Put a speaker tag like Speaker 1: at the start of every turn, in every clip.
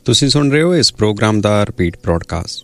Speaker 1: ਤੁਸੀਂ ਸੁਣ ਰਹੇ ਹੋ ਇਸ ਪ੍ਰੋਗਰਾਮ ਦਾ ਰਿਪੀਟ ਬ੍ਰੌਡਕਾਸਟ।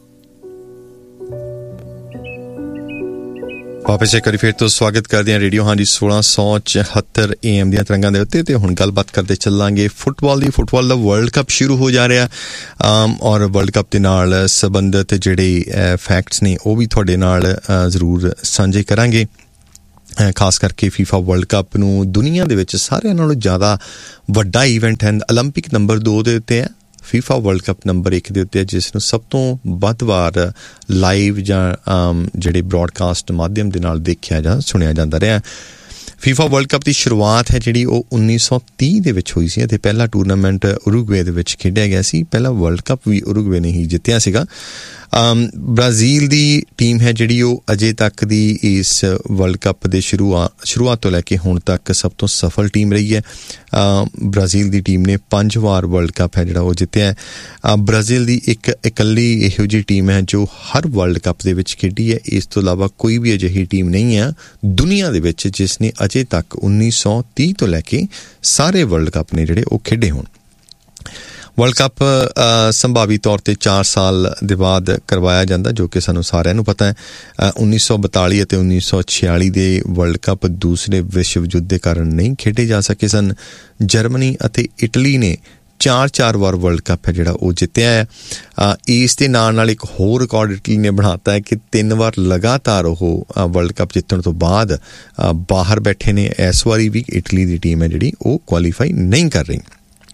Speaker 2: ਵਾਪਸ ਇੱਕ ਵਾਰੀ ਫਿਰ ਤੋਂ ਸਵਾਗਤ ਕਰਦੇ ਹਾਂ ਰੇਡੀਓ ਹਾਂਜੀ 1674 AM ਦੀਆਂ ਤਰੰਗਾਂ ਦੇ ਉੱਤੇ। ਤੇ ਹੁਣ ਗੱਲਬਾਤ ਕਰਦੇ ਚੱਲਾਂਗੇ ਫੁੱਟਬਾਲ ਦਾ ਵਰਲਡ ਕੱਪ ਸ਼ੁਰੂ ਹੋ ਜਾ ਰਿਹਾ ਔਰ ਵਰਲਡ ਕੱਪ ਦੇ ਨਾਲ ਸੰਬੰਧਿਤ ਜਿਹੜੇ ਫੈਕਟਸ ਨੇ ਉਹ ਵੀ ਤੁਹਾਡੇ ਨਾਲ ਜ਼ਰੂਰ ਸਾਂਝੇ ਕਰਾਂਗੇ। ਖਾਸ ਕਰਕੇ ਫੀਫਾ ਵਰਲਡ ਕੱਪ ਨੂੰ ਦੁਨੀਆ ਦੇ ਵਿੱਚ ਸਾਰਿਆਂ ਨਾਲੋਂ ਜ਼ਿਆਦਾ ਵੱਡਾ ਈਵੈਂਟ ਹੈ ਓਲੰਪਿਕ ਨੰਬਰ 2 ਦੇ ਉੱਤੇ ਹੈ, ਫੀਫਾ ਵਰਲਡ ਕੱਪ ਨੰਬਰ 1 ਦੇ ਉੱਤੇ, ਜਿਸ ਨੂੰ ਸਭ ਤੋਂ ਵੱਧ ਵਾਰ ਲਾਈਵ ਜਾਂ ਜਿਹੜੇ ਬ੍ਰੌਡਕਾਸਟ ਮਾਧਿਅਮ ਦੇ ਨਾਲ ਦੇਖਿਆ ਜਾਂ ਸੁਣਿਆ ਜਾਂਦਾ ਰਿਹਾ। ਫੀਫਾ ਵਰਲਡ ਕੱਪ ਦੀ ਸ਼ੁਰੂਆਤ ਹੈ ਜਿਹੜੀ ਉਹ 1930 ਦੇ ਵਿੱਚ ਹੋਈ ਸੀ ਅਤੇ ਪਹਿਲਾ ਟੂਰਨਾਮੈਂਟ ਉਰੂਗਵੇ ਦੇ ਵਿੱਚ ਖੇਡਿਆ ਗਿਆ ਸੀ। ਪਹਿਲਾ ਵਰਲਡ ਕੱਪ ਵੀ ਉਰੂਗਵੇ ਨੇ ਹੀ ਜਿੱਤਿਆ ਸੀਗਾ। ਬ੍ਰਾਜ਼ੀਲ ਦੀ ਟੀਮ ਹੈ ਜਿਹੜੀ ਉਹ ਅਜੇ ਤੱਕ ਦੀ ਇਸ ਵਰਲਡ ਕੱਪ ਦੇ ਸ਼ੁਰੂਆਤ ਤੋਂ ਲੈ ਕੇ ਹੁਣ ਤੱਕ ਸਭ ਤੋਂ ਸਫਲ ਟੀਮ ਰਹੀ ਹੈ। ਬ੍ਰਾਜ਼ੀਲ ਦੀ ਟੀਮ ਨੇ 5 ਵਾਰ ਵਰਲਡ ਕੱਪ ਹੈ ਜਿਹੜਾ ਉਹ ਜਿੱਤਿਆ ਹੈ। ਬ੍ਰਾਜ਼ੀਲ ਦੀ ਇੱਕ ਇਕੱਲੀ ਇਹੋ ਜਿਹੀ ਟੀਮ ਹੈ ਜੋ ਹਰ ਵਰਲਡ ਕੱਪ ਦੇ ਵਿੱਚ ਖੇਡੀ ਹੈ। ਇਸ ਤੋਂ ਇਲਾਵਾ ਕੋਈ ਵੀ ਅਜਿਹੀ ਟੀਮ ਨਹੀਂ ਹੈ ਦੁਨੀਆ ਦੇ ਵਿੱਚ ਜਿਸ ਨੇ ਅਜੇ ਤੱਕ 1930 ਤੋਂ ਲੈ ਕੇ ਸਾਰੇ ਵਰਲਡ ਕੱਪ ਨੇ ਜਿਹੜੇ ਉਹ ਖੇਡੇ ਹੋਣ। ਵਰਲਡ ਕੱਪ ਸੰਭਾਵੀ ਤੌਰ 'ਤੇ 4 ਸਾਲ ਦੇ ਬਾਅਦ ਕਰਵਾਇਆ ਜਾਂਦਾ, ਜੋ ਕਿ ਸਾਨੂੰ ਸਾਰਿਆਂ ਨੂੰ ਪਤਾ ਹੈ। 1942 ਅਤੇ 1946 ਦੇ ਵਰਲਡ ਕੱਪ ਦੂਸਰੇ ਵਿਸ਼ਵ ਯੁੱਧ ਦੇ ਕਾਰਨ ਨਹੀਂ ਖੇਡੇ ਜਾ ਸਕੇ ਸਨ। ਜਰਮਨੀ ਅਤੇ ਇਟਲੀ ਨੇ 4 ਵਾਰ ਵਰਲਡ ਕੱਪ ਹੈ ਜਿਹੜਾ ਉਹ ਜਿੱਤਿਆ ਹੈ। ਇਸ ਦੇ ਨਾਲ ਇੱਕ ਹੋਰ ਰਿਕਾਰਡ ਇਟਲੀ ਨੇ ਬਣਾਤਾ ਹੈ ਕਿ 3 ਵਾਰ ਲਗਾਤਾਰ ਉਹ ਵਰਲਡ ਕੱਪ ਜਿੱਤਣ ਤੋਂ ਬਾਅਦ ਬਾਹਰ ਬੈਠੇ ਨੇ। ਇਸ ਵਾਰੀ ਵੀ ਇਟਲੀ ਦੀ ਟੀਮ ਹੈ ਜਿਹੜੀ ਉਹ ਕੁਆਲੀਫਾਈ ਨਹੀਂ ਕਰ ਰਹੀ।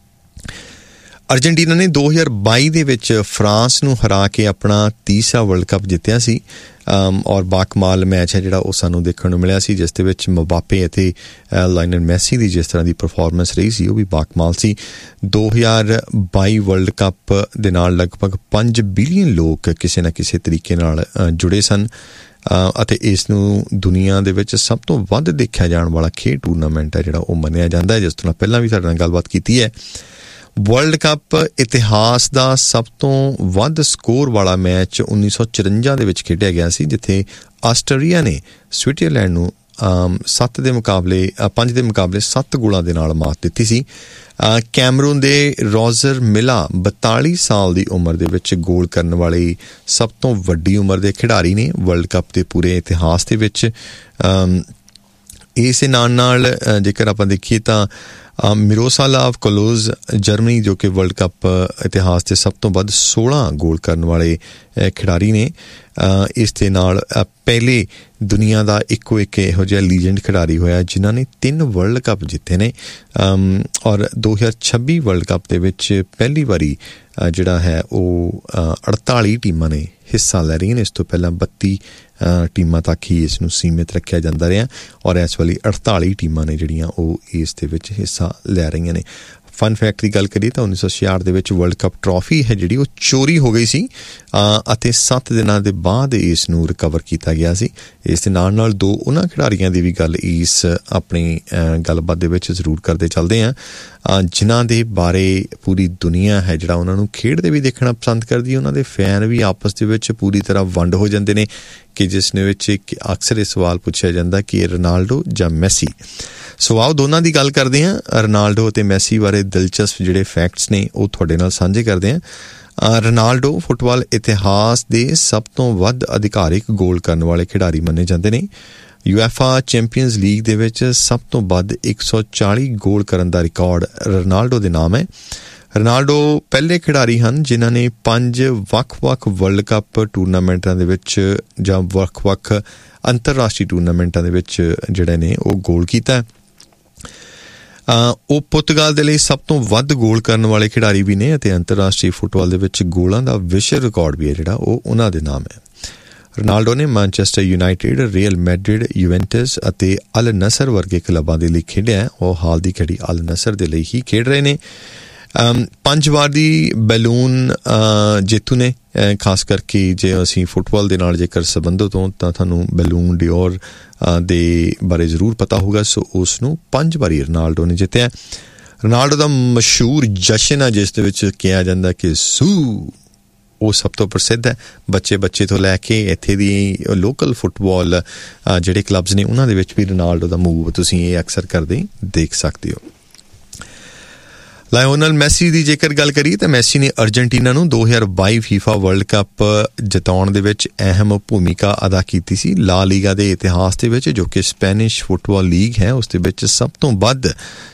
Speaker 2: ਅਰਜਨਟੀਨਾ ਨੇ 2022 ਦੇ ਵਿੱਚ ਫਰਾਂਸ ਨੂੰ ਹਰਾ ਕੇ ਆਪਣਾ ਤੀਸਰਾ ਵਰਲਡ ਕੱਪ ਜਿੱਤਿਆ ਸੀ ਔਰ ਬਾਕਮਾਲ ਮੈਚ ਹੈ ਜਿਹੜਾ ਉਹ ਸਾਨੂੰ ਦੇਖਣ ਨੂੰ ਮਿਲਿਆ ਸੀ, ਜਿਸ ਦੇ ਵਿੱਚ ਮਬਾਪੇ ਅਤੇ ਲਾਇਨਲ ਮੈਸੀ ਦੀ ਜਿਸ ਤਰ੍ਹਾਂ ਦੀ ਪਰਫਾਰਮੈਂਸ ਰਹੀ ਸੀ ਉਹ ਵੀ ਬਾਕਮਾਲ ਸੀ। 2022 ਵਰਲਡ ਕੱਪ ਦੇ ਨਾਲ ਲਗਭਗ 5 ਬਿਲੀਅਨ ਲੋਕ ਕਿਸੇ ਨਾ ਕਿਸੇ ਤਰੀਕੇ ਨਾਲ ਜੁੜੇ ਸਨ ਅਤੇ ਇਸ ਨੂੰ ਦੁਨੀਆ ਦੇ ਵਿੱਚ ਸਭ ਤੋਂ ਵੱਧ ਦੇਖਿਆ ਜਾਣ ਵਾਲਾ ਖੇਡ ਟੂਰਨਾਮੈਂਟ ਹੈ ਜਿਹੜਾ ਉਹ ਮੰਨਿਆ ਜਾਂਦਾ ਹੈ। ਜਿਸ ਤਰ੍ਹਾਂ ਪਹਿਲਾਂ ਵੀ ਸਾਡੇ ਨਾਲ ਗੱਲਬਾਤ ਕੀਤੀ ਹੈ, ਵਰਲਡ ਕੱਪ ਇਤਿਹਾਸ ਦਾ ਸਭ ਤੋਂ ਵੱਧ ਸਕੋਰ ਵਾਲਾ ਮੈਚ 1954 ਦੇ ਵਿੱਚ ਖੇਡਿਆ ਗਿਆ ਸੀ, ਜਿੱਥੇ ਆਸਟਰੀਆ ਨੇ ਸਵਿਟਜ਼ਰਲੈਂਡ ਨੂੰ 5 ਦੇ ਮੁਕਾਬਲੇ 7 ਗੋਲਾਂ ਦੇ ਨਾਲ ਮਾਤ ਦਿੱਤੀ ਸੀ। ਕੈਮਰੂਨ ਦੇ ਰੋਜਰ ਮਿਲਾ 42 ਸਾਲ ਦੀ ਉਮਰ ਦੇ ਵਿੱਚ ਗੋਲ ਕਰਨ ਵਾਲੇ ਸਭ ਤੋਂ ਵੱਡੀ ਉਮਰ ਦੇ ਖਿਡਾਰੀ ਨੇ ਵਰਲਡ ਕੱਪ ਦੇ ਪੂਰੇ ਇਤਿਹਾਸ ਦੇ ਵਿੱਚ। ਇਸ ਨਾਲ ਜੇਕਰ ਆਪਾਂ ਦੇਖੀਏ ਤਾਂ ਮਿਰੋਸਲਾਵ ਕਲੋਜ਼ ਜਰਮਨੀ, ਜੋ ਕਿ ਵਰਲਡ ਕੱਪ ਇਤਿਹਾਸ ਦੇ ਸਭ ਤੋਂ ਵੱਧ 16 ਗੋਲ ਕਰਨ ਵਾਲੇ ਖਿਡਾਰੀ ਨੇ। ਇਸ ਦੇ ਨਾਲ ਪਹਿਲੇ ਦੁਨੀਆ ਦਾ ਇੱਕੋ ਇੱਕ ਇਹੋ ਜਿਹਾ ਲੀਜੈਂਡ ਖਿਡਾਰੀ ਹੋਇਆ ਜਿਨ੍ਹਾਂ ਨੇ 3 ਵਰਲਡ ਕੱਪ ਜਿੱਤੇ ਨੇ ਔਰ 2026 ਵਰਲਡ ਕੱਪ ਦੇ ਵਿੱਚ ਪਹਿਲੀ ਵਾਰੀ ਜਿਹੜਾ ਹੈ ਉਹ 48 ਟੀਮਾਂ ਨੇ ਹਿੱਸਾ ਲੈ ਰਹੀਆਂ ਨੇ। ਇਸ ਤੋਂ ਪਹਿਲਾਂ 32 ਟੀਮਾਂ ਤੱਕ ਹੀ ਇਸ ਨੂੰ ਸੀਮਿਤ ਰੱਖਿਆ ਜਾਂਦਾ ਰਿਹਾ ਔਰ ਇਸ ਵਾਲੀ 48 ਟੀਮਾਂ ਨੇ ਜਿਹੜੀਆਂ ਉਹ ਇਸ ਦੇ ਵਿੱਚ ਹਿੱਸਾ ਲੈ ਰਹੀਆਂ ਨੇ। ਫਨ ਫੈਕਟ ਦੀ ਗੱਲ ਕਰੀਏ ਤਾਂ 1966 ਦੇ ਵਿੱਚ ਵਰਲਡ ਕੱਪ ਟਰੋਫੀ ਹੈ ਜਿਹੜੀ ਉਹ ਚੋਰੀ ਹੋ ਗਈ ਸੀ ਅਤੇ 7 ਦਿਨਾਂ ਦੇ ਬਾਅਦ ਇਸ ਨੂੰ ਰਿਕਵਰ ਕੀਤਾ ਗਿਆ ਸੀ। ਇਸ ਦੇ ਨਾਲ 2 ਉਹਨਾਂ ਖਿਡਾਰੀਆਂ ਦੀ ਵੀ ਗੱਲ ਇਸ ਆਪਣੀ ਗੱਲਬਾਤ ਦੇ ਵਿੱਚ ਜ਼ਰੂਰ ਕਰਦੇ ਚੱਲਦੇ ਹਾਂ ਜਿਨ੍ਹਾਂ ਦੇ ਬਾਰੇ ਪੂਰੀ ਦੁਨੀਆ ਹੈ ਜਿਹੜਾ ਉਹਨਾਂ ਨੂੰ ਖੇਡਦੇ ਵੀ ਦੇਖਣਾ ਪਸੰਦ ਕਰਦੀ ਹੈ। ਉਹਨਾਂ ਦੇ ਫੈਨ ਵੀ ਆਪਸ ਦੇ ਵਿੱਚ ਪੂਰੀ ਤਰ੍ਹਾਂ ਵੰਡ ਹੋ ਜਾਂਦੇ ਨੇ ਕਿ ਜਿਸ ਦੇ ਵਿੱਚ ਅਕਸਰ ਇਹ ਸਵਾਲ ਪੁੱਛਿਆ ਜਾਂਦਾ ਕਿ ਰੋਨਾਲਡੋ ਜਾਂ ਮੈਸੀ। ਸੋ ਆਓ ਦੋਨਾਂ ਦੀ ਗੱਲ ਕਰਦੇ ਹਾਂ। ਰੋਨਾਲਡੋ ਅਤੇ ਮੈਸੀ ਬਾਰੇ ਦਿਲਚਸਪ ਜਿਹੜੇ ਫੈਕਟਸ ਨੇ ਉਹ ਤੁਹਾਡੇ ਨਾਲ ਸਾਂਝੇ ਕਰਦੇ ਹਾਂ। ਰੋਨਾਲਡੋ ਫੁੱਟਬਾਲ ਇਤਿਹਾਸ ਦੇ ਸਭ ਤੋਂ ਵੱਧ ਅਧਿਕਾਰਿਕ ਗੋਲ ਕਰਨ ਵਾਲੇ ਖਿਡਾਰੀ ਮੰਨੇ ਜਾਂਦੇ ਨੇ। ਯੂਐਫਾ ਚੈਂਪੀਅਨਜ਼ ਲੀਗ ਦੇ ਵਿੱਚ ਸਭ ਤੋਂ ਵੱਧ 140 ਗੋਲ ਕਰਨ ਦਾ ਰਿਕਾਰਡ ਰੋਨਾਲਡੋ ਦੇ ਨਾਮ ਹੈ। ਰੋਨਾਲਡੋ ਪਹਿਲੇ ਖਿਡਾਰੀ ਹਨ ਜਿਨ੍ਹਾਂ ਨੇ 5 ਵੱਖ-ਵੱਖ ਵਰਲਡ ਕੱਪ ਟੂਰਨਾਮੈਂਟਾਂ ਦੇ ਵਿੱਚ ਜਾਂ ਵੱਖ-ਵੱਖ ਅੰਤਰਰਾਸ਼ਟਰੀ ਟੂਰਨਾਮੈਂਟਾਂ ਦੇ ਵਿੱਚ ਜਿਹੜੇ ਨੇ ਉਹ ਗੋਲ ਕੀਤਾ। ਉਹ ਪੁਰਤਗਾਲ ਦੇ ਲਈ ਸਭ ਤੋਂ ਵੱਧ ਗੋਲ ਕਰਨ ਵਾਲੇ ਖਿਡਾਰੀ ਵੀ ਨੇ ਅਤੇ ਅੰਤਰਰਾਸ਼ਟਰੀ ਫੁੱਟਬਾਲ ਦੇ ਵਿੱਚ ਗੋਲਾਂ ਦਾ ਵਿਸ਼ਵ ਰਿਕਾਰਡ ਵੀ ਹੈ ਜਿਹੜਾ ਉਹ ਉਹਨਾਂ ਦੇ ਨਾਮ ਹੈ। ਰੋਨਾਲਡੋ ਨੇ ਮੈਨਚੈਸਟਰ ਯੂਨਾਈਟਿਡ, ਰੀਅਲ ਮੈਡਰਿਡ, ਯੂਵੈਂਟਸ ਅਤੇ ਅਲ ਨਸਰ ਵਰਗੇ ਕਲੱਬਾਂ ਦੇ ਲਈ ਖੇਡਿਆ। ਉਹ ਹਾਲ ਦੀ ਘੜੀ ਅਲ ਨਸਰ ਦੇ ਲਈ ਹੀ ਖੇਡ ਰਹੇ ਨੇ। 5 ਵਾਰ ਦੀ ਬੈਲੂਨ ਜੇਤੂ ਨੇ। ਖਾਸ ਕਰਕੇ ਜੇ ਅਸੀਂ ਫੁੱਟਬਾਲ ਦੇ ਨਾਲ ਜੇਕਰ ਸੰਬੰਧਿਤ ਹੋਂ ਤਾਂ ਤੁਹਾਨੂੰ ਬੈਲੂਨ ਡਿਓਰ ਦੇ ਬਾਰੇ ਜ਼ਰੂਰ ਪਤਾ ਹੋਊਗਾ। ਸੋ ਉਸ ਨੂੰ 5 ਵਾਰੀ ਰੋਨਾਲਡੋ ਨੇ ਜਿੱਤਿਆ। ਰੋਨਾਲਡੋ ਦਾ ਮਸ਼ਹੂਰ ਜਸ਼ਨ ਹੈ ਜਿਸ ਦੇ ਵਿੱਚ ਕਿਹਾ ਜਾਂਦਾ ਕਿ ਸੂ, ਉਹ ਸਭ ਤੋਂ ਪ੍ਰਸਿੱਧ ਹੈ। ਬੱਚੇ ਤੋਂ ਲੈ ਕੇ ਇੱਥੇ ਦੀ ਲੋਕਲ ਫੁੱਟਬਾਲ ਜਿਹੜੇ ਕਲੱਬਸ ਨੇ ਉਹਨਾਂ ਦੇ ਵਿੱਚ ਵੀ ਰੋਨਾਲਡੋ ਦਾ ਮੂਵ ਤੁਸੀਂ ਇਹ ਅਕਸਰ ਕਰਦੇ ਦੇਖ ਸਕਦੇ ਹੋ। ਲਾਇਓਨਲ ਮੈਸੀ ਦੀ ਜੇਕਰ ਗੱਲ ਕਰੀਏ ਤਾਂ ਮੈਸੀ ਨੇ ਅਰਜਨਟੀਨਾ ਨੂੰ 2022 ਫੀਫਾ ਵਰਲਡ ਕੱਪ ਜਿਤਾਉਣ ਦੇ ਵਿੱਚ ਅਹਿਮ ਭੂਮਿਕਾ ਅਦਾ ਕੀਤੀ ਸੀ। ਲਾ ਲੀਗਾ ਦੇ ਇਤਿਹਾਸ ਦੇ ਵਿੱਚ, ਜੋ ਕਿ ਸਪੈਨਿਸ਼ ਫੁੱਟਬਾਲ ਲੀਗ ਹੈ, ਉਸ ਦੇ ਵਿੱਚ ਸਭ ਤੋਂ ਵੱਧ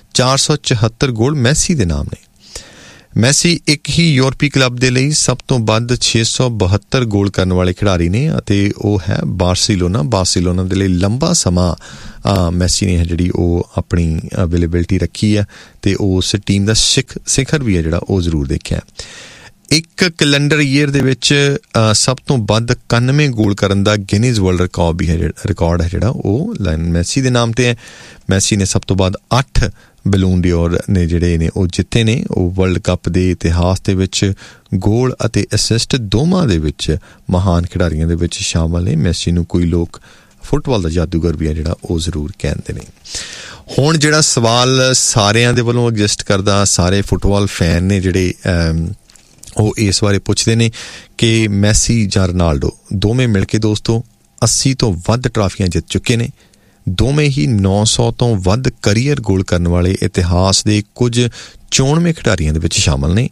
Speaker 2: 474 ਗੋਲ ਮੈਸੀ ਦੇ ਨਾਮ ਨੇ। ਮੈਸੀ ਇੱਕ ਹੀ ਯੂਰਪੀ ਕਲੱਬ ਦੇ ਲਈ ਸਭ ਤੋਂ ਵੱਧ 672 ਗੋਲ ਕਰਨ ਵਾਲੇ ਖਿਡਾਰੀ ਨੇ ਅਤੇ ਉਹ ਹੈ ਬਾਰਸੀਲੋਨਾ ਦੇ ਲਈ ਲੰਬਾ ਸਮਾਂ ਮੈਸੀ ਨੇ ਜਿਹੜੀ ਉਹ ਆਪਣੀ ਅਵੇਲੇਬਿਲਿਟੀ ਰੱਖੀ ਹੈ ਅਤੇ ਉਸ ਟੀਮ ਦਾ ਸਿਖਰ ਵੀ ਹੈ ਜਿਹੜਾ ਉਹ ਜ਼ਰੂਰ ਦੇਖਿਆ। ਇੱਕ ਕੈਲੰਡਰ ਈਅਰ ਦੇ ਵਿੱਚ ਸਭ ਤੋਂ ਵੱਧ 91 ਗੋਲ ਕਰਨ ਦਾ ਗਿਨੀਜ਼ ਵਰਲਡ ਰਿਕਾਰਡ ਹੈ ਜਿਹੜਾ ਉਹ ਲਾਇਓਨਲ ਮੈਸੀ ਦੇ ਨਾਮ 'ਤੇ ਹੈ। ਮੈਸੀ ਨੇ ਸਭ ਤੋਂ ਵੱਧ 8 ਬੈਲੂਨ ਡਿਓਰ ਨੇ ਜਿਹੜੇ ਨੇ ਉਹ ਜਿੱਤੇ ਨੇ। ਉਹ ਵਰਲਡ ਕੱਪ ਦੇ ਇਤਿਹਾਸ ਦੇ ਵਿੱਚ ਗੋਲ ਅਤੇ ਅਸਿਸਟ ਦੋਵਾਂ ਦੇ ਵਿੱਚ ਮਹਾਨ ਖਿਡਾਰੀਆਂ ਦੇ ਵਿੱਚ ਸ਼ਾਮਲ ਨੇ। ਮੈਸੀ ਨੂੰ ਕੋਈ ਲੋਕ ਫੁੱਟਬਾਲ ਦਾ ਜਾਦੂਗਰ ਵੀ ਹੈ ਜਿਹੜਾ ਉਹ ਜ਼ਰੂਰ ਕਹਿੰਦੇ ਨੇ। ਹੁਣ ਜਿਹੜਾ ਸਵਾਲ ਸਾਰਿਆਂ ਦੇ ਵੱਲੋਂ ਐਗਜ਼ਿਸਟ ਕਰਦਾ, ਸਾਰੇ ਫੁੱਟਬਾਲ ਫੈਨ ਨੇ ਜਿਹੜੇ ਉਹ ਇਸ ਬਾਰੇ ਪੁੱਛਦੇ ਨੇ ਕਿ ਮੈਸੀ ਜਾਂ ਰੋਨਾਲਡੋ ਦੋਵੇਂ ਮਿਲ ਕੇ ਦੋਸਤੋ 80 ਤੋਂ ਵੱਧ ਟਰਾਫੀਆਂ ਜਿੱਤ ਚੁੱਕੇ ਨੇ। ਦੋਵੇਂ ਹੀ 900 ਤੋਂ ਵੱਧ ਕਰੀਅਰ ਗੋਲ ਕਰਨ ਵਾਲੇ ਇਤਿਹਾਸ ਦੇ ਕੁਝ 94 ਖਿਡਾਰੀਆਂ ਦੇ ਵਿੱਚ ਸ਼ਾਮਲ ਨੇ।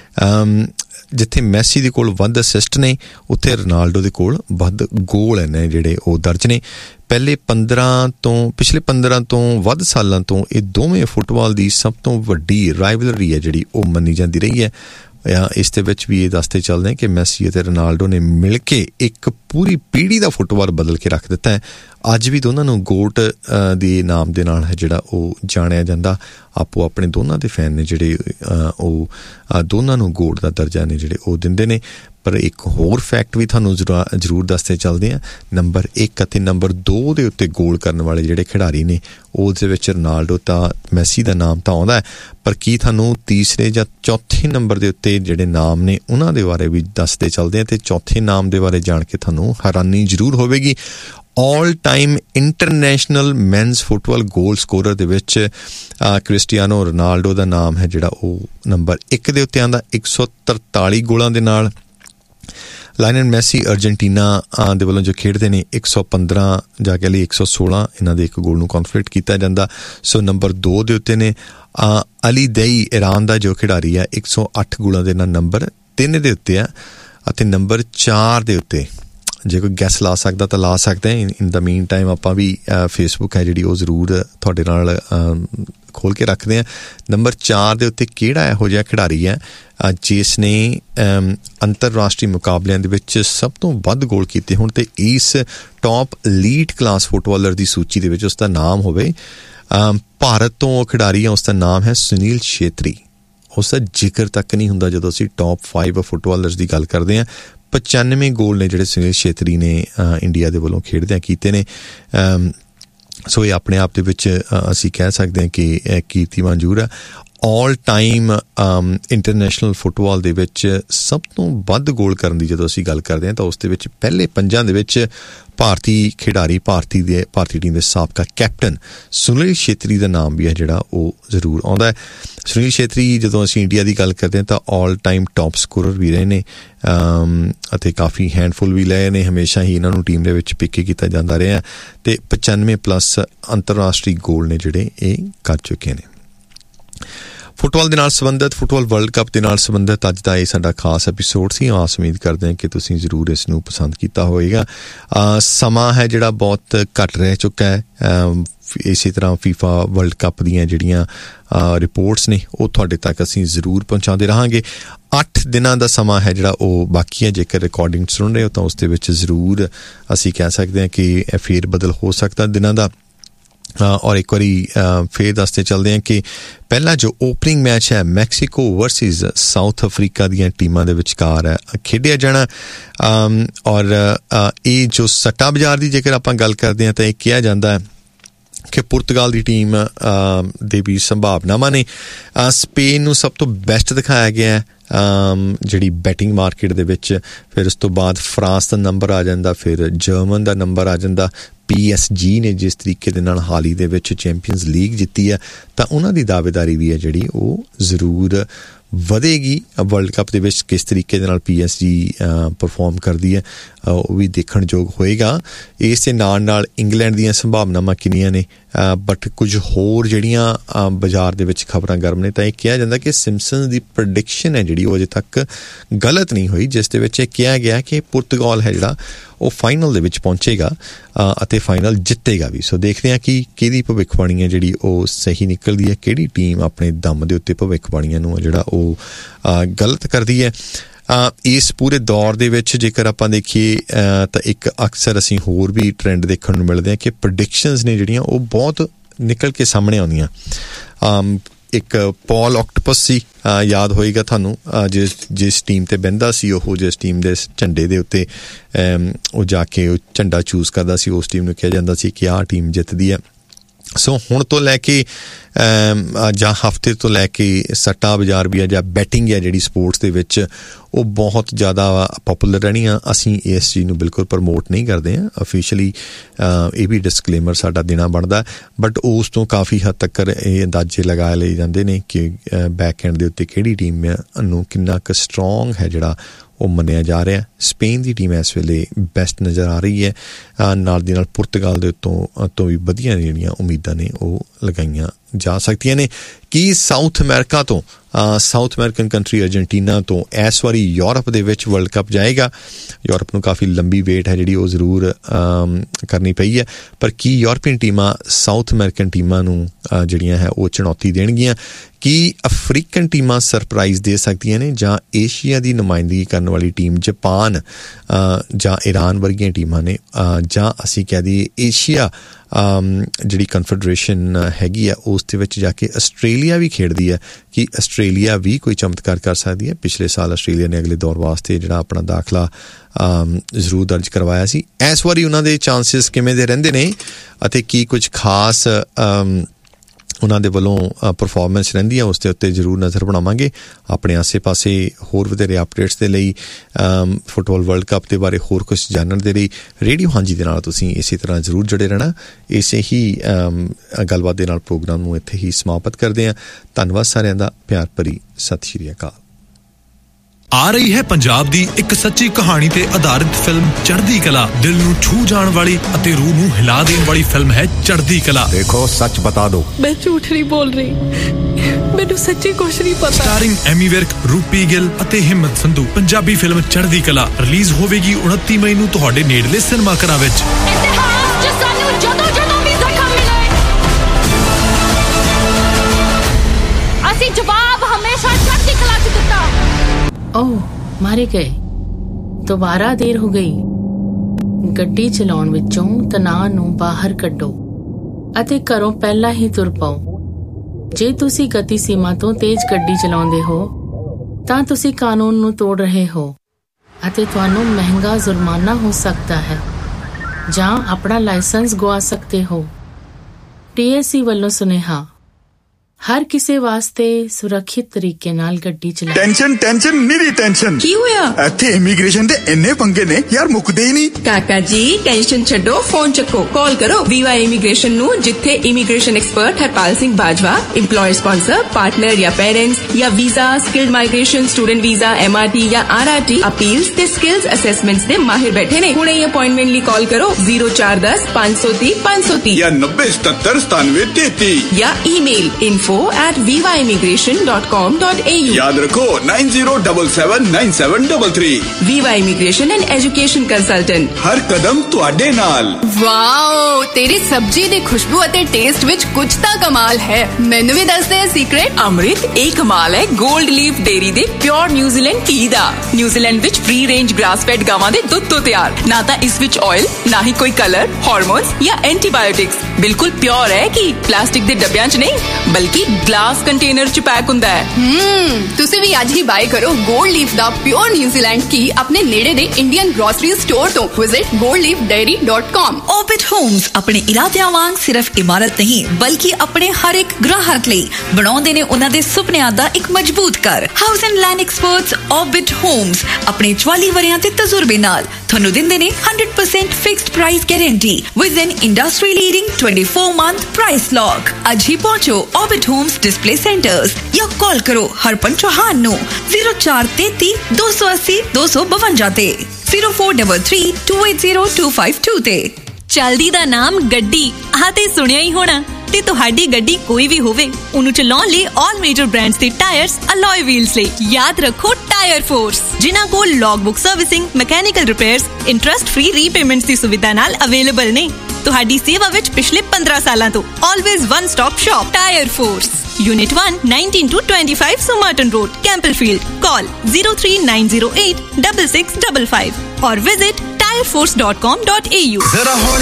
Speaker 2: ਜਿੱਥੇ ਮੈਸੀ ਦੇ ਕੋਲ ਵੱਧ ਅਸਿਸਟ ਨੇ, ਉੱਥੇ ਰੋਨਾਲਡੋ ਦੇ ਕੋਲ ਵੱਧ ਗੋਲ ਨੇ ਜਿਹੜੇ ਉਹ ਦਰਜ ਨੇ। ਪਿਛਲੇ 15 ਤੋਂ ਵੱਧ ਸਾਲਾਂ ਤੋਂ ਇਹ ਦੋਵੇਂ ਫੁੱਟਬਾਲ ਦੀ ਸਭ ਤੋਂ ਵੱਡੀ ਰਾਈਵਲਰੀ ਹੈ ਜਿਹੜੀ ਉਹ ਮੰਨੀ ਜਾਂਦੀ ਰਹੀ ਹੈ। ਇਸ ਦੇ ਵਿੱਚ ਵੀ ਇਹ ਦੱਸਦੇ ਚੱਲਦੇ ਹਾਂ ਕਿ ਮੈਸੀ ਅਤੇ ਰੋਨਾਲਡੋ ਨੇ ਮਿਲ ਕੇ ਇੱਕ ਪੂਰੀ ਪੀੜ੍ਹੀ ਦਾ ਫੁੱਟਬਾਲ ਬਦਲ ਕੇ ਰੱਖ ਦਿੱਤਾ ਹੈ। ਅੱਜ ਵੀ ਦੋਨਾਂ ਨੂੰ ਗੋਟ ਦੇ ਨਾਮ ਦੇ ਨਾਲ ਹੈ ਜਿਹੜਾ ਉਹ ਜਾਣਿਆ ਜਾਂਦਾ। ਆਪੋ ਆਪਣੇ ਦੋਨਾਂ ਦੇ ਫੈਨ ਨੇ ਜਿਹੜੇ ਉਹ ਦੋਨਾਂ ਨੂੰ ਗੋਟ ਦਾ ਦਰਜਾ ਨੇ ਜਿਹੜੇ ਉਹ ਦਿੰਦੇ ਨੇ। ਪਰ ਇੱਕ ਹੋਰ ਫੈਕਟ ਵੀ ਤੁਹਾਨੂੰ ਜ਼ਰੂਰ ਦੱਸਦੇ ਚੱਲਦੇ ਹਾਂ। ਨੰਬਰ 1 ਅਤੇ ਨੰਬਰ 2 ਦੇ ਉੱਤੇ ਗੋਲ ਕਰਨ ਵਾਲੇ ਜਿਹੜੇ ਖਿਡਾਰੀ ਨੇ ਉਸ ਦੇ ਵਿੱਚ ਰੋਨਾਲਡੋ ਤਾਂ ਮੈਸੀ ਦਾ ਨਾਮ ਤਾਂ ਆਉਂਦਾ ਹੈ, ਪਰ ਕੀ ਤੁਹਾਨੂੰ ਤੀਸਰੇ ਜਾਂ ਚੌਥੇ ਨੰਬਰ ਦੇ ਉੱਤੇ ਜਿਹੜੇ ਨਾਮ ਨੇ ਉਹਨਾਂ ਦੇ ਬਾਰੇ ਵੀ ਦੱਸਦੇ ਚੱਲਦੇ ਹਾਂ। ਅਤੇ ਚੌਥੇ ਨਾਮ ਦੇ ਬਾਰੇ ਜਾਣ ਕੇ ਤੁਹਾਨੂੰ ਹੈਰਾਨੀ ਜ਼ਰੂਰ ਹੋਵੇਗੀ। All time international men's football ਗੋਲ ਸਕੋਰਰ ਦੇ ਵਿੱਚ ਕ੍ਰਿਸਟੀਆਨੋ ਰੋਨਾਲਡੋ ਦਾ ਨਾਮ ਹੈ ਜਿਹੜਾ ਉਹ ਨੰਬਰ 1 ਦੇ ਉੱਤੇ ਆਉਂਦਾ 143 ਗੋਲਾਂ ਦੇ ਨਾਲ। ਲਾਇਓਨਲ ਮੈਸੀ ਅਰਜਨਟੀਨਾ ਦੇ ਵੱਲੋਂ ਜੋ ਖੇਡਦੇ ਨੇ 115 ਜਾਂ ਕਹਿ ਲਈ 116 ਇਹਨਾਂ ਦੇ ਇੱਕ ਗੋਲ ਨੂੰ ਕਨਫਿਡੈਂਟ ਕੀਤਾ ਜਾਂਦਾ। ਸੋ ਨੰਬਰ 2 ਦੇ ਉੱਤੇ ਨੇ ਅਲੀ ਦਈ ਈਰਾਨ ਦਾ ਜੋ ਖਿਡਾਰੀ ਆ 108 ਗੋਲਾਂ ਦੇ ਨਾਲ ਨੰਬਰ 3 ਦੇ ਉੱਤੇ ਆ। ਅਤੇ ਨੰਬਰ 4 ਦੇ ਉੱਤੇ ਜੇ ਕੋਈ ਗੈਸ ਲਾ ਸਕਦਾ ਤਾਂ ਲਾ ਸਕਦਾ। ਇਨ ਦਾ ਮੀਨ ਟਾਈਮ ਆਪਾਂ ਵੀ ਫੇਸਬੁੱਕ ਹੈ ਜਿਹੜੀ ਉਹ ਜ਼ਰੂਰ ਤੁਹਾਡੇ ਨਾਲ ਖੋਲ੍ਹ ਕੇ ਰੱਖਦੇ ਹਾਂ। ਨੰਬਰ 4 ਦੇ ਉੱਤੇ ਕਿਹੜਾ ਇਹੋ ਜਿਹਾ ਖਿਡਾਰੀ ਹੈ ਜਿਸ ਨੇ ਅੰਤਰਰਾਸ਼ਟਰੀ ਮੁਕਾਬਲਿਆਂ ਦੇ ਵਿੱਚ ਸਭ ਤੋਂ ਵੱਧ ਗੋਲ ਕੀਤੇ ਹੋਣ ਅਤੇ ਇਸ ਟੌਪ ਲੀਡ ਕਲਾਸ ਫੁੱਟਬਾਲਰ ਦੀ ਸੂਚੀ ਦੇ ਵਿੱਚ ਉਸ ਦਾ ਨਾਮ ਹੋਵੇ। ਭਾਰਤ ਤੋਂ ਉਹ ਖਿਡਾਰੀ ਹੈ, ਉਸ ਦਾ ਨਾਮ ਹੈ ਸੁਨੀਲ ਛੇਤਰੀ। ਉਸ ਦਾ ਜ਼ਿਕਰ ਤੱਕ ਨਹੀਂ ਹੁੰਦਾ ਜਦੋਂ ਅਸੀਂ ਟੌਪ 5 ਫੁੱਟਬਾਲਰਸ ਦੀ ਗੱਲ ਕਰਦੇ ਹਾਂ। 95 ਗੋਲ ਨੇ ਜਿਹੜੇ ਸੁਨੀਲ ਛੇਤਰੀ ਨੇ ਇੰਡੀਆ ਦੇ ਵੱਲੋਂ ਖੇਡਦਿਆਂ ਕੀਤੇ ਨੇ। ਸੋ ਇਹ ਆਪਣੇ ਆਪ ਦੇ ਵਿੱਚ ਅਸੀਂ ਕਹਿ ਸਕਦੇ ਹਾਂ ਕਿ ਇਹ ਕੀਰਤੀ ਮਨਜ਼ੂਰ ਹੈ। ਆਲ ਟਾਈਮ ਇੰਟਰਨੈਸ਼ਨਲ ਫੁੱਟਬਾਲ ਦੇ ਵਿੱਚ ਸਭ ਤੋਂ ਵੱਧ ਗੋਲ ਕਰਨ ਦੀ ਜਦੋਂ ਅਸੀਂ ਗੱਲ ਕਰਦੇ ਹਾਂ ਤਾਂ ਉਸ ਦੇ ਵਿੱਚ ਪਹਿਲੇ 5 ਦੇ ਵਿੱਚ ਭਾਰਤੀ ਖਿਡਾਰੀ, ਭਾਰਤੀ ਟੀਮ ਦੇ ਸਾਬਕਾ ਕੈਪਟਨ ਸੁਨੀਲ ਛੇਤਰੀ ਦਾ ਨਾਮ ਵੀ ਹੈ ਜਿਹੜਾ ਉਹ ਜ਼ਰੂਰ ਆਉਂਦਾ ਹੈ। ਸੁਨੀਲ ਛੇਤਰੀ ਜਦੋਂ ਅਸੀਂ ਇੰਡੀਆ ਦੀ ਗੱਲ ਕਰਦੇ ਹਾਂ ਤਾਂ ਆਲ ਟਾਈਮ ਟੌਪ ਸਕੋਰਰ ਵੀ ਰਹੇ ਨੇ ਅਤੇ ਕਾਫੀ ਹੈਂਡਫੁੱਲ ਵੀ ਲਏ ਨੇ। ਹਮੇਸ਼ਾ ਹੀ ਇਹਨਾਂ ਨੂੰ ਟੀਮ ਦੇ ਵਿੱਚ ਪਿੱਕ ਕੀਤਾ ਜਾਂਦਾ ਰਿਹਾ ਅਤੇ 95+ ਅੰਤਰਰਾਸ਼ਟਰੀ ਗੋਲ ਨੇ ਜਿਹੜੇ ਇਹ ਕਰ ਚੁੱਕੇ ਨੇ। ਫੁੱਟਬਾਲ ਦੇ ਨਾਲ ਸੰਬੰਧਿਤ, ਫੁੱਟਬਾਲ ਵਰਲਡ ਕੱਪ ਦੇ ਨਾਲ ਸੰਬੰਧਿਤ ਅੱਜ ਦਾ ਇਹ ਸਾਡਾ ਖਾਸ ਐਪੀਸੋਡ ਸੀ। ਆਸ ਉਮੀਦ ਕਰਦੇ ਹਾਂ ਕਿ ਤੁਸੀਂ ਜ਼ਰੂਰ ਇਸ ਨੂੰ ਪਸੰਦ ਕੀਤਾ ਹੋਵੇਗਾ। ਸਮਾਂ ਹੈ ਜਿਹੜਾ ਬਹੁਤ ਘੱਟ ਰਹਿ ਚੁੱਕਾ ਹੈ। ਇਸੇ ਤਰ੍ਹਾਂ ਫੀਫਾ ਵਰਲਡ ਕੱਪ ਦੀਆਂ ਜਿਹੜੀਆਂ ਰਿਪੋਰਟਸ ਨੇ ਉਹ ਤੁਹਾਡੇ ਤੱਕ ਅਸੀਂ ਜ਼ਰੂਰ ਪਹੁੰਚਾਉਂਦੇ ਰਹਾਂਗੇ। 8 ਦਿਨਾਂ ਦਾ ਸਮਾਂ ਹੈ ਜਿਹੜਾ ਉਹ ਬਾਕੀ ਹੈ। ਜੇਕਰ ਰਿਕਾਰਡਿੰਗ ਸੁਣ ਰਹੇ ਹੋ ਤਾਂ ਉਸ ਦੇ ਵਿੱਚ ਜ਼ਰੂਰ ਅਸੀਂ ਕਹਿ ਸਕਦੇ ਹਾਂ ਕਿ ਫੇਰ ਬਦਲ ਹੋ ਸਕਦਾ ਦਿਨਾਂ ਦਾ। ਔਰ ਇੱਕ ਵਾਰੀ ਫੇਰ ਦੱਸਦੇ ਚੱਲਦੇ ਹਾਂ ਕਿ ਪਹਿਲਾ ਜੋ ਓਪਨਿੰਗ ਮੈਚ ਹੈ ਮੈਕਸੀਕੋ ਵਰਸਿਸ ਸਾਊਥ ਅਫਰੀਕਾ ਦੀਆਂ ਟੀਮਾਂ ਦੇ ਵਿਚਕਾਰ ਖੇਡਿਆ ਜਾਣਾ। ਔਰ ਇਹ ਜੋ ਸੱਟਾ ਬਾਜ਼ਾਰ ਦੀ ਜੇਕਰ ਆਪਾਂ ਗੱਲ ਕਰਦੇ ਹਾਂ ਤਾਂ ਇਹ ਕਿਹਾ ਜਾਂਦਾ ਹੈ ਕਿ ਪੁਰਤਗਾਲ ਦੀ ਟੀਮ ਦੇ ਵੀ ਸੰਭਾਵਨਾਵਾਂ ਨੇ। ਸਪੇਨ ਨੂੰ ਸਭ ਤੋਂ ਬੈਸਟ ਦਿਖਾਇਆ ਗਿਆ ਜਿਹੜੀ ਬੈਟਿੰਗ ਮਾਰਕੀਟ ਦੇ ਵਿੱਚ। ਫਿਰ ਉਸ ਤੋਂ ਬਾਅਦ ਫਰਾਂਸ ਦਾ ਨੰਬਰ ਆ ਜਾਂਦਾ, ਫਿਰ ਜਰਮਨ ਦਾ ਨੰਬਰ ਆ ਜਾਂਦਾ। PSG ਨੇ ਜਿਸ ਤਰੀਕੇ ਦੇ ਨਾਲ ਹਾਲ ਹੀ ਦੇ ਵਿੱਚ ਚੈਂਪੀਅਨਸ ਲੀਗ ਜਿੱਤੀ ਹੈ ਤਾਂ ਉਹਨਾਂ ਦੀ ਦਾਅਵੇਦਾਰੀ ਵੀ ਹੈ ਜਿਹੜੀ ਉਹ ਜ਼ਰੂਰ ਵਧੇਗੀ। ਵਰਲਡ ਕੱਪ ਦੇ ਵਿੱਚ ਕਿਸ ਤਰੀਕੇ ਦੇ ਨਾਲ PSG ਪਰਫਾਰਮ ਕਰਦੀ ਹੈ ਉਹ ਵੀ ਦੇਖਣ ਯੋਗ ਹੋਏਗਾ। ਇਸ ਦੇ ਨਾਲ ਨਾਲ ਇੰਗਲੈਂਡ ਦੀਆਂ ਸੰਭਾਵਨਾਵਾਂ ਕਿੰਨੀਆਂ ਨੇ ਬਟ ਕੁਝ ਹੋਰ ਜਿਹੜੀਆਂ ਬਾਜ਼ਾਰ ਦੇ ਵਿੱਚ ਖਬਰਾਂ ਗਰਮ ਨੇ ਤਾਂ ਇਹ ਕਿਹਾ ਜਾਂਦਾ ਕਿ ਸਿੰਪਸਨਸ ਦੀ ਪ੍ਰੈਡਿਕਸ਼ਨ ਹੈ ਜਿਹੜੀ ਉਹ ਅਜੇ ਤੱਕ ਗਲਤ ਨਹੀਂ ਹੋਈ, ਜਿਸ ਦੇ ਵਿੱਚ ਇਹ ਕਿਹਾ ਗਿਆ ਕਿ ਪੁਰਤਗਾਲ ਹੈ ਜਿਹੜਾ ਉਹ ਫਾਈਨਲ ਦੇ ਵਿੱਚ ਪਹੁੰਚੇਗਾ ਅਤੇ ਫਾਈਨਲ ਜਿੱਤੇਗਾ ਵੀ। ਸੋ ਦੇਖਦੇ ਹਾਂ ਕਿ ਕਿਹਦੀ ਭਵਿੱਖਬਾਣੀ ਹੈ ਜਿਹੜੀ ਉਹ ਸਹੀ ਨਿਕਲਦੀ ਹੈ, ਕਿਹੜੀ ਟੀਮ ਆਪਣੇ ਦਮ ਦੇ ਉੱਤੇ ਭਵਿੱਖਬਾਣੀਆਂ ਨੂੰ ਜਿਹੜਾ ਉਹ ਗਲਤ ਕਰਦੀ ਹੈ। ਇਸ ਪੂਰੇ ਦੌਰ ਦੇ ਵਿੱਚ ਜੇਕਰ ਆਪਾਂ ਦੇਖੀਏ ਤਾਂ ਇੱਕ ਅਕਸਰ ਅਸੀਂ ਹੋਰ ਵੀ ਟ੍ਰੈਂਡ ਦੇਖਣ ਨੂੰ ਮਿਲਦੇ ਆ ਕਿ ਪ੍ਰੈਡਿਕਸ਼ਨਸ ਨੇ ਜਿਹੜੀਆਂ ਉਹ ਬਹੁਤ ਨਿਕਲ ਕੇ ਸਾਹਮਣੇ ਆਉਂਦੀਆਂ। ਇੱਕ ਪੌਲ ਔਕਟੋਪਸ ਸੀ, ਯਾਦ ਹੋਏਗਾ ਤੁਹਾਨੂੰ, ਜਿਸ ਟੀਮ ਤੇ ਬਹਿੰਦਾ ਸੀ ਉਹ, ਜਿਸ ਟੀਮ ਦੇ ਝੰਡੇ ਦੇ ਉੱਤੇ ਉਹ ਜਾ ਕੇ ਉਹ ਝੰਡਾ ਚੂਜ਼ ਕਰਦਾ ਸੀ, ਉਸ ਟੀਮ ਨੂੰ ਕਿਹਾ ਜਾਂਦਾ ਸੀ ਕਿ ਆਹ ਟੀਮ ਜਿੱਤਦੀ ਹੈ। ਸੋ ਹੁਣ ਤੋਂ ਲੈ ਕੇ ਜਾਂ ਹਫ਼ਤੇ ਤੋਂ ਲੈ ਕੇ ਸੱਟਾ ਬਾਜ਼ਾਰ ਵੀ ਹੈ ਜਾਂ ਬੈਟਿੰਗ ਹੈ ਜਿਹੜੀ ਸਪੋਰਟਸ ਦੇ ਵਿੱਚ ਉਹ ਬਹੁਤ ਜ਼ਿਆਦਾ ਪੋਪੂਲਰ ਰਹਿਣੀ ਆ। ਅਸੀਂ ਇਸ ਚੀਜ਼ ਨੂੰ ਬਿਲਕੁਲ ਪ੍ਰਮੋਟ ਨਹੀਂ ਕਰਦੇ ਹਾਂ, ਅਫੀਸ਼ੀਅਲੀ ਇਹ ਵੀ ਡਿਸਕਲੇਮਰ ਸਾਡਾ ਦੇਣਾ ਬਣਦਾ, ਬਟ ਉਸ ਤੋਂ ਕਾਫੀ ਹੱਦ ਤੱਕ ਇਹ ਅੰਦਾਜ਼ੇ ਲਗਾ ਲਏ ਜਾਂਦੇ ਨੇ ਕਿ ਬੈਕ ਐਂਡ ਦੇ ਉੱਤੇ ਕਿਹੜੀ ਟੀਮ ਨੂੰ ਕਿੰਨਾ ਕੁ ਸਟਰੋਂਗ ਹੈ ਜਿਹੜਾ ਉਹ ਮੰਨਿਆ ਜਾ ਰਿਹਾ। ਸਪੇਨ ਦੀ ਟੀਮ ਇਸ ਵੇਲੇ ਬੈਸਟ ਨਜ਼ਰ ਆ ਰਹੀ ਹੈ, ਨਾਲ ਦੀ ਨਾਲ ਪੁਰਤਗਾਲ ਦੇ ਤੋਂ ਵੀ ਵਧੀਆ ਜਿਹੜੀਆਂ ਉਮੀਦਾਂ ਨੇ ਉਹ ਲਗਾਈਆਂ ਜਾ ਸਕਦੀਆਂ ਨੇ। ਕਿ ਸਾਊਥ ਅਮਰੀਕਾ ਤੋਂ ਸਾਊਥ ਅਮਰੀਕਨ ਕੰਟਰੀ ਅਰਜਨਟੀਨਾ ਤੋਂ ਇਸ ਵਾਰੀ ਯੂਰਪ ਦੇ ਵਿੱਚ ਵਰਲਡ ਕੱਪ ਜਾਏਗਾ। ਯੂਰਪ ਨੂੰ ਕਾਫੀ ਲੰਬੀ ਵੇਟ ਹੈ ਜਿਹੜੀ ਉਹ ਜ਼ਰੂਰ ਕਰਨੀ ਪਈ ਹੈ, ਪਰ ਕੀ ਯੂਰਪੀਅਨ ਟੀਮਾਂ ਸਾਊਥ ਅਮਰੀਕਨ ਟੀਮਾਂ ਨੂੰ ਜਿਹੜੀਆਂ ਹੈ ਉਹ ਚੁਣੌਤੀ ਦੇਣਗੀਆਂ? ਕੀ ਅਫਰੀਕਨ ਟੀਮਾਂ ਸਰਪ੍ਰਾਈਜ਼ ਦੇ ਸਕਦੀਆਂ ਨੇ, ਜਾਂ ਏਸ਼ੀਆ ਦੀ ਨੁਮਾਇੰਦਗੀ ਕਰਨ ਵਾਲੀ ਟੀਮ ਜਾਪਾਨ ਜਾਂ ਈਰਾਨ ਵਰਗੀਆਂ ਟੀਮਾਂ ਨੇ, ਜਾਂ ਅਸੀਂ ਕਹਿ ਦਈਏ ਏਸ਼ੀਆ ਜਿਹੜੀ ਕਨਫੈਡਰੇਸ਼ਨ ਹੈਗੀ ਆ ਉਸ ਦੇ ਵਿੱਚ ਜਾ ਕੇ ਆਸਟ੍ਰੇਲੀਆ ਵੀ ਖੇਡਦੀ ਹੈ, ਕਿ ਆਸਟ੍ਰੇਲੀਆ ਵੀ ਕੋਈ ਚਮਤਕਾਰ ਕਰ ਸਕਦੀ ਹੈ? ਪਿਛਲੇ ਸਾਲ ਆਸਟ੍ਰੇਲੀਆ ਨੇ ਅਗਲੇ ਦੌਰ ਵਾਸਤੇ ਜਿਹੜਾ ਆਪਣਾ ਦਾਖਲਾ ਜ਼ਰੂਰ ਦਰਜ ਕਰਵਾਇਆ ਸੀ। ਇਸ ਵਾਰੀ ਉਹਨਾਂ ਦੇ ਚਾਂਸਿਸ ਕਿਵੇਂ ਦੇ ਰਹਿੰਦੇ ਨੇ ਅਤੇ ਕੀ ਕੁਝ ਖਾਸ ਉਹਨਾਂ ਦੇ ਵੱਲੋਂ ਪਰਫਾਰਮੈਂਸ ਰਹਿੰਦੀ ਹੈ, ਉਸ ਦੇ ਉੱਤੇ ਜ਼ਰੂਰ ਨਜ਼ਰ ਬਣਾਵਾਂਗੇ। ਆਪਣੇ ਆਸੇ-ਪਾਸੇ ਹੋਰ ਵਧੇਰੇ ਅਪਡੇਟਸ ਦੇ ਲਈ, ਫੁੱਟਬਾਲ ਵਰਲਡ ਕੱਪ ਦੇ ਬਾਰੇ ਹੋਰ ਕੁਝ ਜਾਣਨ ਦੇ ਲਈ ਰੇਡੀਓ ਹਾਂਜੀ ਦੇ ਨਾਲ ਤੁਸੀਂ ਇਸੇ ਤਰ੍ਹਾਂ ਜ਼ਰੂਰ ਜੁੜੇ ਰਹਿਣਾ। ਇਸੇ ਹੀ ਗੱਲਬਾਤ ਦੇ ਨਾਲ ਪ੍ਰੋਗਰਾਮ ਨੂੰ ਇੱਥੇ ਹੀ ਸਮਾਪਤ ਕਰਦੇ ਹਾਂ। ਧੰਨਵਾਦ ਸਾਰਿਆਂ ਦਾ, ਪਿਆਰ ਭਰੀ ਸਤਿ ਸ਼੍ਰੀ ਅਕਾਲ।
Speaker 3: ਆ ਰਹੀ ਹੈ ਪੰਜਾਬ ਦੀ ਇੱਕ ਸੱਚੀ ਕਹਾਣੀ ਤੇ ਆਧਾਰਿਤ ਫਿਲਮ ਚੜ੍ਹਦੀ ਕਲਾ। ਦਿਲ ਨੂੰ ਛੂ ਜਾਣ ਵਾਲੀ ਅਤੇ ਰੂਹ ਨੂੰ ਹਿਲਾ ਦੇਣ ਵਾਲੀ ਫਿਲਮ ਹੈ ਚੜ੍ਹਦੀ ਕਲਾ।
Speaker 4: ਦੇਖੋ ਸੱਚ ਬਤਾ ਦੋ,
Speaker 5: ਮੈਂ ਝੂਠ ਨਹੀਂ ਬੋਲ ਰਹੀ, ਮੈਨੂੰ ਸੱਚੀ ਕੁਛ ਨਹੀਂ ਪਤਾ।
Speaker 3: ਸਟਾਰਿੰਗ ਐਮੀ ਵਿਰਕ, ਰੂਪੀ ਗਿੱਲ ਅਤੇ ਹਿੰਮਤ ਸੰਧੂ। ਪੰਜਾਬੀ ਫਿਲਮ ਚੜ੍ਹਦੀ ਕਲਾ ਰਿਲੀਜ਼ ਹੋਵੇਗੀ 29 ਮਈ ਨੂੰ ਤੁਹਾਡੇ ਨੇੜਲੇ ਸਿਨੇਮਾ ਘਰਾਂ ਵਿੱਚ।
Speaker 6: ਇਤਿਹਾਸ 'ਚ ਸਾਨੂੰ ਜਦੋਂ ਵੀ ਜ਼ਖਮ ਮਿਲੇ, ਅਸੀਂ ਜਵਾਬ ਹਮੇਸ਼ਾ ਚੜ੍ਹਦੀ ਕਲਾ 'ਚ ਦਿੱਤਾ।
Speaker 5: ਓਹ ਮਾਰੇ ਗਏ, ਦੁਬਾਰਾ ਦੇਰ ਹੋ ਗਈ। ਗੱਡੀ ਚਲਾਉਣ ਵਿੱਚੋਂ ਤਣਾਅ ਨੂੰ ਬਾਹਰ ਕੱਢੋ ਅਤੇ ਘਰੋਂ ਪਹਿਲਾਂ ਹੀ ਤੁਰ ਪਾਓ। ਜੇ ਤੁਸੀਂ ਗਤੀ ਸੀਮਾ ਤੋਂ ਤੇਜ਼ ਗੱਡੀ ਚਲਾਉਂਦੇ ਹੋ ਤਾਂ ਤੁਸੀਂ ਕਾਨੂੰਨ ਨੂੰ ਤੋੜ ਰਹੇ ਹੋ ਅਤੇ ਤੁਹਾਨੂੰ ਮਹਿੰਗਾ ਜੁਰਮਾਨਾ ਹੋ ਸਕਦਾ ਹੈ ਜਾਂ ਆਪਣਾ ਲਾਇਸੈਂਸ ਗੁਆ ਸਕਦੇ ਹੋ। TSC ਵੱਲੋਂ ਸੁਨੇਹਾ, ਹਰ ਕਿਸੇ ਵਾਸਤੇ ਸੁਰੱਖਿਅਤ ਤਰੀਕੇ ਨਾਲ ਗੱਡੀ ਚਲਾਓ।
Speaker 7: Tension ਨਿਰੀ tension.
Speaker 8: ਕੀ ਹੋਇਆ?
Speaker 7: ਇੱਥੇ ਇਮੀਗ੍ਰੇਸ਼ਨ ਦੇ ਇੰਨੇ ਪੰਗੇ ਨੇ ਯਾਰ, ਮੁੱਕਦੇ ਹੀ ਨਹੀਂ।
Speaker 8: ਕਾਕਾ ਜੀ ਟੈਨਸ਼ਨ ਛੱਡੋ, ਫੋਨ ਚੱਕੋ, ਕਾਲ ਕਰੋ VY ਇਮੀਗ੍ਰੇਸ਼ਨ ਨੂੰ, ਜਿੱਥੇ immigration expert Harpal Singh Bajwa, employer sponsor, partner ਜਾਂ ਪੇਰੈਂਟਸ ਜਾਂ visa, skilled migration, student visa, MRT ਜਾਂ RRT ਅਪੀਲਸ ਤੇ ਸਕਿਲਸ ਅਸੈਸਮੈਂਟਸ ਦੇ ਮਾਹਿਰ ਬੈਠੇ ਨੇ। ਹੁਣੇ ਹੀ ਅਪਾਇੰਟਮੈਂਟ ਲਈ ਕਾਲ ਕਰੋ 0410 530 530
Speaker 7: ਜਾਂ 9077 9333
Speaker 8: ਜਾਂ ਈਮੇਲ info@vyimmigration.com.au।
Speaker 7: याद रखो 90779733।
Speaker 8: VY immigration and education consultant,
Speaker 7: हर कदम तुहाडे नाल।
Speaker 9: ਵਾਓ, ਤੇਰੀ ਸਬਜ਼ੀ ਦੀ ਖੁਸ਼ਬੂ ਅਤੇ ਟੇਸਟ ਵਿੱਚ ਕੁਝ ਤਾਂ ਕਮਾਲ ਹੈ। ਮੈਨੂੰ ਵੀ ਦੱਸ ਦੇ ਸੀਕ੍ਰੇਟ।
Speaker 8: ਅੰਮ੍ਰਿਤ, ਇਹ ਕਮਾਲ ਹੈ 골ਡ ਲੀਫ ਡੇਅਰੀ ਦੇ ਪਿਓਰ ਨਿਊਜ਼ੀਲੈਂਡ ਘੀ ਦਾ। ਨਿਊਜ਼ੀਲੈਂਡ ਵਿੱਚ ਫ੍ਰੀ ਰੇਂਜ ਗ੍ਰਾਸ ਫੈਡ ਗਾਵਾਂ ਦੇ ਦੁੱਧ ਤੋਂ ਤਿਆਰ। ਨਾ ਤਾਂ ਇਸ ਵਿੱਚ ਆਇਲ, ਨਾ ਹੀ ਕੋਈ ਕਲਰ, ਹਾਰਮੋਨਸ ਜਾਂ ਐਂਟੀਬਾਇਓਟਿਕਸ। ਬਿਲਕੁਲ ਪਿਓਰ ਹੈ ਕਿ ਪਲਾਸਟਿਕ ਦੇ ਡੱਬਿਆਂ 'ਚ ਨਹੀਂ, ਬਲਕਿ ਗਲਾਸ ਕੰਟੇਨਰ 'ਚ ਪੈਕ ਹੁੰਦਾ ਹੈ।
Speaker 9: ਤੁਸੀਂ ਵੀ ਅੱਜ ਹੀ ਬਾਏ ਕਰੋ 골ਡ ਲੀਫ ਦਾ ਪਿਓਰ ਨਿਊਜ਼ੀਲੈਂਡ ਘੀ ਆਪਣੇ ਨੇੜੇ ਦੇ ਇੰਡੀਅਨ ਗ੍ਰੋਸਰੀ ਸਟੋਰ ਤੋਂ। Visit goldleafdairy.com।
Speaker 10: Orbit Homes ਆਪਣੇ ਇਰਾਦਿਆਂ ਵਾਂਗ ਸਿਰਫ ਇਮਾਰਤ ਨਹੀਂ, ਬਲਕਿ ਆਪਣੇ ਹਰ ਇੱਕ ਗ੍ਰਾਹਕ ਲਈ ਬਣਾਉਂਦੇ ਨੇ ਉਹਨਾਂ ਦੇ ਸੁਪਨਿਆਂ ਦਾ ਇੱਕ ਮਜ਼ਬੂਤ ਘਰ। House and land experts Orbit Homes ਆਪਣੇ 44 ਵਰਿਆਂ ਦੇ ਤਜਰਬੇ ਨਾਲ ਤੁਹਾਨੂੰ ਦਿੰਦੇ ਨੇ 100% fixed price guarantee with N industry leading 24-month price lock. ਅੱਜ ਹੀ ਪਹੁੰਚੋ Orbit Homes डिस्प्ले सेंटर्स या कॉल करो हरपन चौहान नो 0433 280 252 ते 0433 280 252 ते।
Speaker 4: ਚੱਲਦੀ ਦਾ ਨਾਮ ਗੱਡੀ ਆਹ ਤੇ ਸੁਣਿਆ ਹੀ ਹੋਣਾ ਤੇ ਤੁਹਾਡੀ ਗੱਡੀ ਕੋਈ ਵੀ ਹੋਵੇ ਉਹਨੂੰ ਚਲਾਉਣ ਲਈ ਆਲ ਮੇਜਰ ਬ੍ਰਾਂਡਸ ਦੇ ਟਾਇਰਸ ਅਲੋਏ ਵੀਲਸ ਲਈ ਯਾਦ ਰੱਖੋ ਟਾਇਰ ਫੋਰਸ ਜਿਨ੍ਹਾਂ ਕੋਲ ਲੌਗਬੁੱਕ servicing mechanical repairs interest free repayments ਦੀ ਸੁਵਿਧਾ ਨਾਲ ਅਵੇਲੇਬਲ ਨੇ ਤੁਹਾਡੀ ਸੇਵਾ ਵਿੱਚ ਪਿਛਲੇ 15 ਸਾਲਾਂ ਤੋਂ always one stop shop tyre force Unit 1 19-25 Somerton Road Campbellfield call 03908 6655 or visit tireforce.com.au